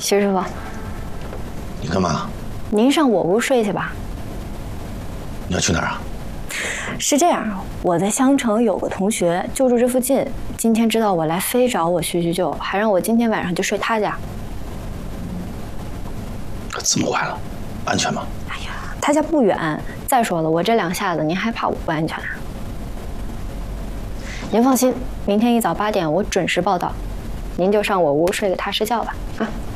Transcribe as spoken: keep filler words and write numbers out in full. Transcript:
徐师傅， 你干嘛？ 您上我屋睡去吧。 你要去哪儿啊？ 是这样，我在襄城有个同学就住这附近，今天知道我来，非找我叙叙旧，还让我今天晚上就睡他家。 这么快了，安全吗？ 哎呀，他家不远。再说了，我这两下子，您还怕我不安全啊？您放心，明天一早八点我准时报到，您就上我屋睡个踏实觉吧。啊。